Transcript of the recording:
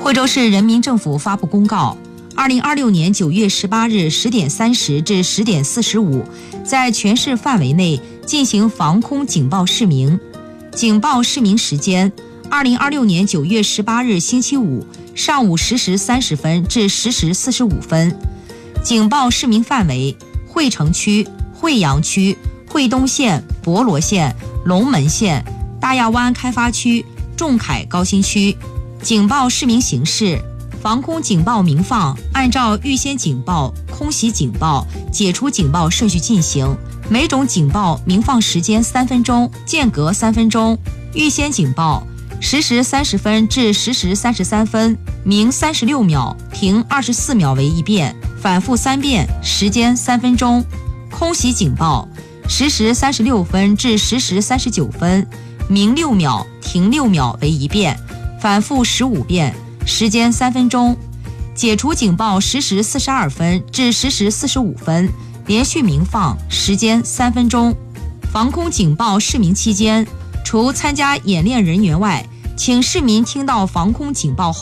惠州市人民政府发布公告，2026年9月18日10点30至10点45，在全市范围内进行防空警报示明。警报示明时间：2026年9月18日星期五上午10时30分至10时45分。警报示明范围：惠城区、惠阳区、惠东县、博罗县、龙门县、大亚湾开发区、仲恺高新区。警报示明形式：防空警报鸣放按照预先警报、空袭警报、解除警报顺序进行，每种警报鸣放时间3分钟，间隔3分钟。预先警报10时30分至10时33分，鸣36秒，停24秒为一遍，反复3遍，时间3分钟。空袭警报10时36分至10时39分，鸣6秒，停6秒为一遍，反复15遍，时间3分钟。解除警报10时42分至10时45分，连续鸣放，时间3分钟。防空警报示明期间，除参加演练人员外，请市民听到防空警报后